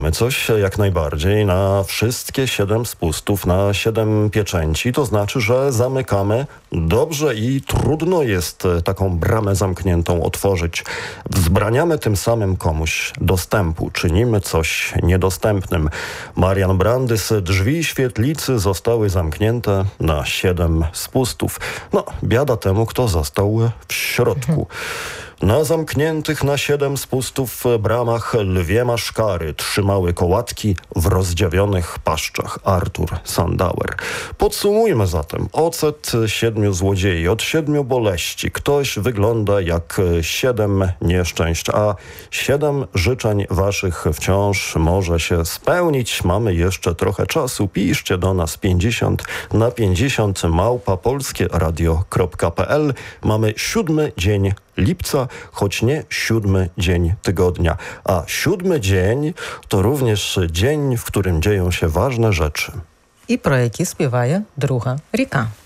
Coś jak najbardziej na wszystkie 7 spustów, na 7 pieczęci. To znaczy, że zamykamy dobrze i trudno jest taką bramę zamkniętą otworzyć. Wzbraniamy tym samym komuś dostępu. Czynimy coś niedostępnym. Marian Brandys, drzwi świetlicy zostały zamknięte na 7 spustów. No, biada temu, kto został w środku. Na zamkniętych na 7 spustów bramach lwie maszkary trzymały kołatki w rozdziawionych paszczach. Artur Sandauer. Podsumujmy zatem. Ocet 7 złodziei od 7 boleści. Ktoś wygląda jak 7 nieszczęść, a 7 życzeń waszych wciąż może się spełnić. Mamy jeszcze trochę czasu. Piszcie do nas 50 na 50 @polskieradio.pl. Mamy 7 dzień lipca, choć nie 7 dzień tygodnia. A 7 dzień to również dzień, w którym dzieją się ważne rzeczy. І про які співає друга ріка.